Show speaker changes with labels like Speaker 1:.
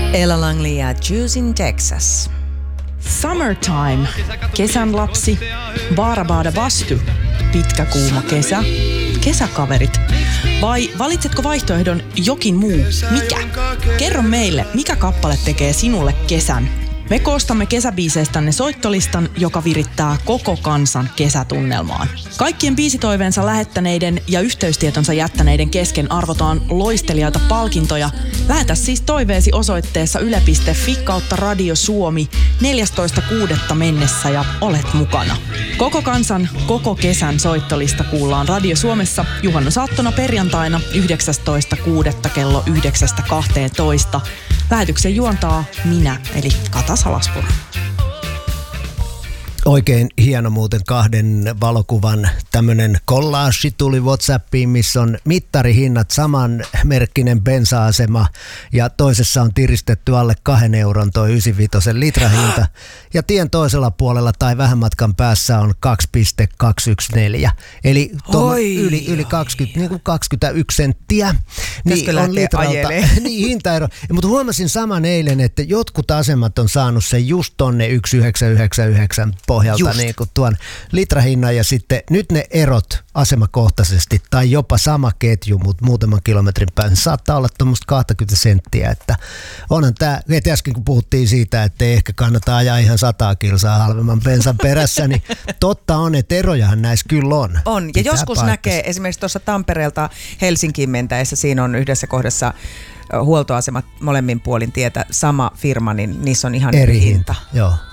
Speaker 1: Ella Langley ja Juice in Texas.
Speaker 2: Summertime, kesän lapsi, Baarabaada vastu, pitkä kuuma kesä, kesäkaverit. Vai valitsetko vaihtoehdon jokin muu? Mikä? Kerro meille, mikä kappale tekee sinulle kesän. Me koostamme kesäbiiseistänne soittolistan, joka virittää koko kansan kesätunnelmaan. Kaikkien biisitoiveensa lähettäneiden ja yhteystietonsa jättäneiden kesken arvotaan loistelijaita palkintoja. Lähetä siis toiveesi osoitteessa yle.fi/Radio Suomi 14.6. mennessä ja olet mukana. Koko kansan, koko kesän soittolista kuullaan Radio Suomessa juhannusaattona perjantaina 19.6. kello 9.12. Lähetyksen juontaa minä, eli Kata Salaspuro.
Speaker 3: Oikein hieno muuten kahden valokuvan tämmönen collage tuli WhatsAppiin, missä on mittarihinnat, samanmerkkinen bensa-asema ja toisessa on tiristetty alle 2 euron toi 95 litrahinta ja tien toisella puolella tai vähän matkan päässä on 2,214 eli yli 20, niin kuin 21 senttiä. Niin on litralta niin hintaero. Mutta huomasin saman eilen, että jotkut asemat on saanut sen just tonne 1,999 pohjalta niin kuin tuon litrahinnan ja sitten nyt ne erot asemakohtaisesti tai jopa sama ketju, mutta muutaman kilometrin päässä saattaa olla tuommoista 20 senttiä, että onhan tämä, heti äsken kun puhuttiin siitä, että ei ehkä kannata ajaa ihan 100 kilsaa halvemman bensan perässä, niin totta on, että erojahan näissä kyllä on.
Speaker 1: On, ja pitää joskus näkee esimerkiksi tuossa Tampereelta Helsinkiin mentäessä, siinä on yhdessä kohdassa huoltoasemat molemmin puolin tietä, sama firma, niin niissä on ihan eri hinta.
Speaker 3: Joo.